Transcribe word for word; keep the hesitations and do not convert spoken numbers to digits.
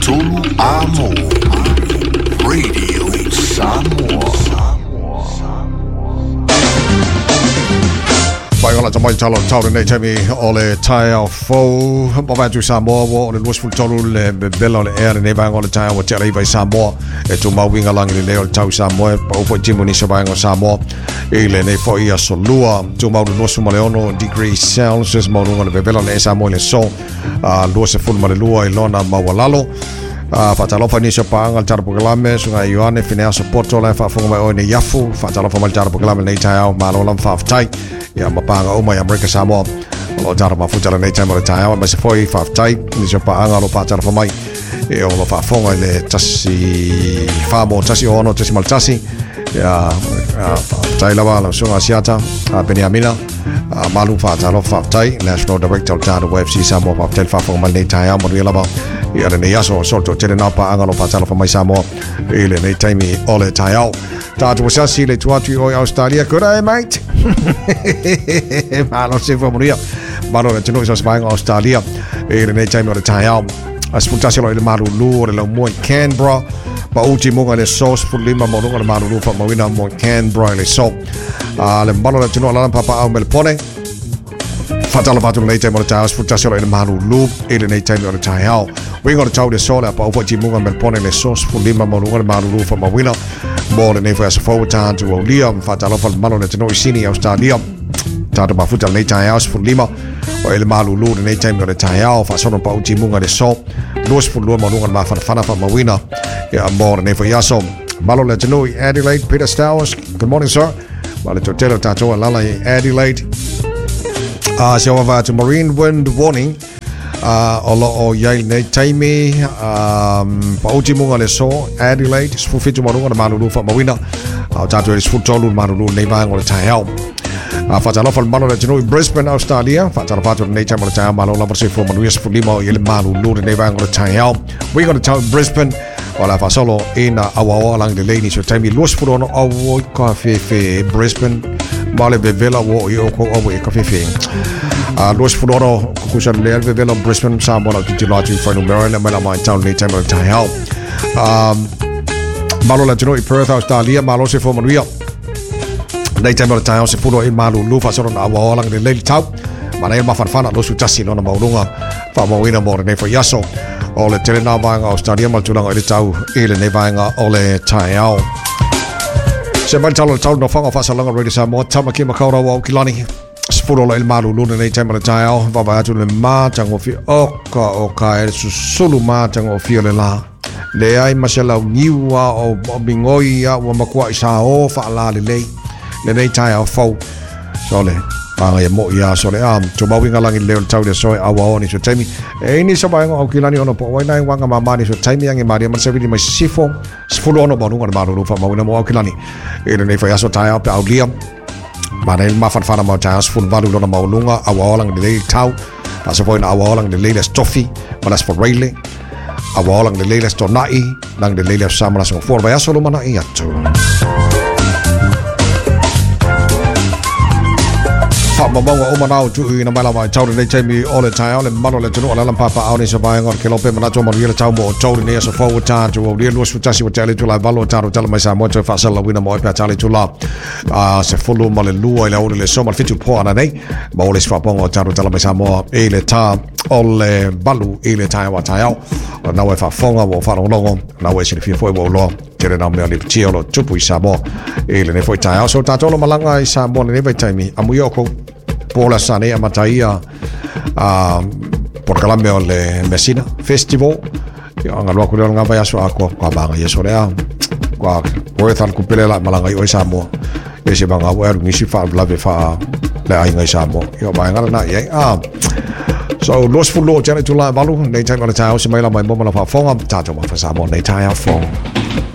Solo Amo Radio Samoa. Paikalla Jamai Talon Tauden ei temi ole taia fo paväty Samoa wo ole luosful tolulle bella ole ääri ne vaan ole taia wo tele vai Samoa e tu mau winga langi le ole tau Samoa pa upo jimuni se vaan Samoa ile ne fo ia so lua tu mau luosful male ono degree Celsius mau ngole bella le Samoa le so luosful male lua ilona mawalalo Uh, Fatalofa ni siapa angal cara programe sungai Yohane finea supporto le fa fonga o ni yafu fatalofa mal cara programe nei tayao malolam fa tai ya mapanga uma ya Amerika Samoa lo cara ma futala nei tayao tayao ma se foi fa tai ni siapa angal lo patara fa mai e o lo fa fonga le tasi fa mo tasi ono tasi mal tasi ya tai lava la sunga siata Beniamina malu fatalofa tai national director cara U F C Samoa fa tel fa fonga mal nei tayao mo lava ia le yaso sorto tele napa angalo patalo fa mai Samoa ile nei taimi ole taiao tatu wasasi le tuatu o Australia kura mate malo se fa moria malo le tino sa spang Australia ile nei taimi ole taiao asputasi lo ile malu lu le lo mo Canberra pa uti mo le sauce fu lima mo le malu lu fa mawina mo Canberra le so le malo le tino la papa au Melbourne fatalo patu nei taimi ole taiao asputasi lo ile malu lu ile nei taimi ole taiao wingo le tau de sola pa ufa timunga Melbourne le sos fu lima malunga le malulu fa mawina mo le nefa sa fo ta tu o lia fa talo fa malo le tino sini Australia ta ma futa le tai house fu lima o le malulu le tai mo le tai au fa sono pa timunga le so los fu lo malunga ma fa fa fa mawina ya mo le nefa yaso malo le tino Adelaide Peter Stowers good morning sir malo to telo ta to lala Adelaide ah so va to marine wind warning Uh, olo o yai nei taimi um, pa uti munga le so Adelaide sfu fitu marunga na malulu fa mawina au tatu e sfu tolu malulu nei vanga o le taihau uh, fatalo fa malo le tino i Brisbane Australia fatalo fatu nei taimi o le taihau malo la versi fu manuia sfu lima o yele malulu nei vanga o le taihau we got to tell Brisbane o la fa solo ina awa lang de leni so taimi luos fu ono awo ka fe fe Brisbane male bevela wo yo ko awo ka fe fe Uh, Luis Fudoro, Kukushan Lerve Villa, Brisbane, Samoa, Titilaji, Final Maryland, Melama, Town, Late Time, Tahel. Malo Latino, Perth, Australia, Malo, se for Maria. Late Time, Tahel, se Fudo, in Malu, Lufa, Son, Awalang, the Late Town. Manay Mafanfana, Lusu Tassi, on a Maulunga, Famawina, Morne for Yaso. All the Telenavang, Australia, Maltulang, Elitau, Ele Nevanga, Ole Tahel. Sebantalo, Town of Fang of us along already, Samoa, Tamaki, Makora, Kilani. Sfuro il malu luna nei tempo le taiao va va tu le ma tango fi oka oka e su solo ma tango fi le la le ai masela niwa o bingoia o makua isa o fa la le le le nei taiao fo sole pa ya mo ya sole am to ba winga lang le tau de so awa oni so temi e ni so ba ngo kilani ono po wai nai wanga mama ni so temi yang maria ma se vi mai sifo sfuro ono ba lunga malu fa ma wina mo kilani e nei fa ya so taiao pa aulia Manel mafan fana mau tas fun valu lona mau lunga awalang de le tau asa foi na awalang de le stoffi malas for raile awalang de le stonai lang de le samala so for vai solo mana iato fa mamonga o manau tu ina mala mai tau de chemi ole tai ole malo le tunu ala papa au ni so vai ngor ke lope mana to mo le tau mo tau ni so fo ta tu o le lo su tasi o tele tu la valo ta ro tele mai sa mo to fa sala wina mo pa tale tu la a se fulu mo le lua ile o le so mal fitu po ana nei mo le swa pongo ta ro tele mai sa mo e le ta ole balu e le tai wa tai au na we fa fonga wo fa longo na we se fi fo wo lo tere na me ali tiolo tupu i sa mo e le ne foi tai au so ta tolo malanga i sa mo le vai tai mi amu yoko Pola Sane Amataia a por Calambio le Messina Festival yo ngalo ko nga ba yaso ako ka ba nga yeso le a kwa worth al kupele la malanga i Samoa e se banga wa ru ngisi fa blave fa le ai nga Samoa yo ba nga na ye a so los fulo jana tu la balu nei tai ma ta o se mai la mai mo la fa fonga ta to ma fa Samoa nei tai a fong